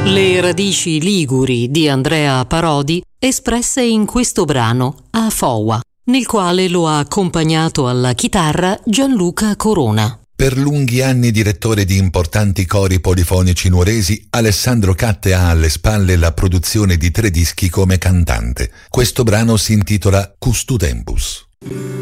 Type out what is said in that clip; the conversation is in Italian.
Le radici liguri di Andrea Parodi espresse in questo brano A Foa, nel quale lo ha accompagnato alla chitarra Gianluca Corona. Per lunghi anni direttore di importanti cori polifonici nuoresi, Alessandro Catte ha alle spalle la produzione di 3 dischi come cantante. Questo brano si intitola Custu Tempus.